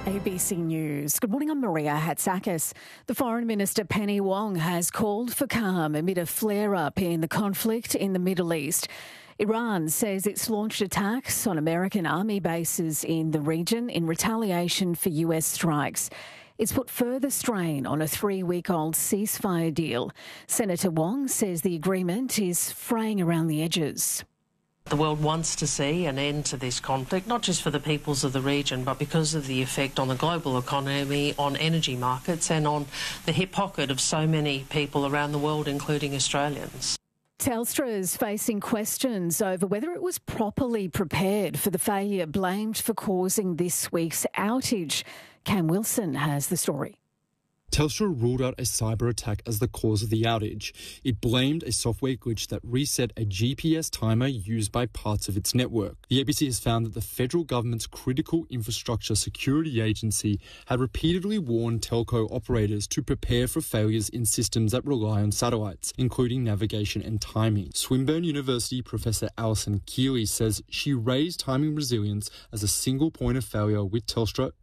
ABC News. Good morning, I'm Maria Hatzakis. The Foreign Minister Penny Wong has called for calm amid a flare-up in the conflict in the Middle East. Iran says it's launched attacks on American army bases in the region in retaliation for US strikes. It's put further strain on a 3-week-old ceasefire deal. Senator Wong says the agreement is fraying around the edges. The world wants to see an end to this conflict, not just for the peoples of the region, but because of the effect on the global economy, on energy markets and on the hip pocket of so many people around the world, including Australians. Telstra is facing questions over whether it was properly prepared for the failure blamed for causing this week's outage. Cam Wilson has the story. Telstra ruled out a cyber attack as the cause of the outage. It blamed a software glitch that reset a GPS timer used by parts of its network. The ABC has found that the federal government's Critical Infrastructure Security Agency had repeatedly warned telco operators to prepare for failures in systems that rely on satellites, including navigation and timing. Swinburne University Professor Alison Keeley says she raised timing resilience as a single point of failure with Telstra